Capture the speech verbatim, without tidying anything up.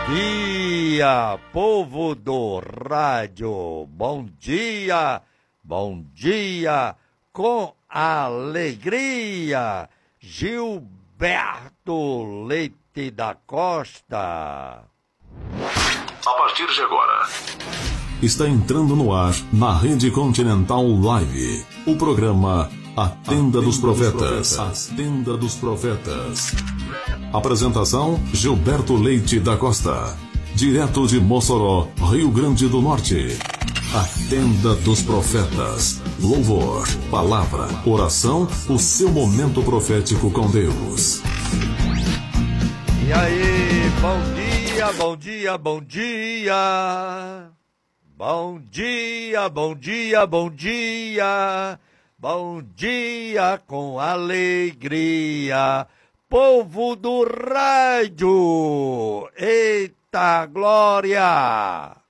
dia, povo do rádio, bom dia, bom dia, com alegria, Gilberto Leite da Costa. A partir de agora, está entrando no ar, na Rede Continental Live, o programa A Tenda dos Profetas. A Tenda dos Profetas. Apresentação, Gilberto Leite da Costa. Direto de Mossoró, Rio Grande do Norte. A Tenda dos Profetas. Louvor, palavra, oração, o seu momento profético com Deus. E aí, bom dia, bom dia, bom dia. Bom dia, bom dia, bom dia. Bom dia com alegria. Povo do rádio, eita glória!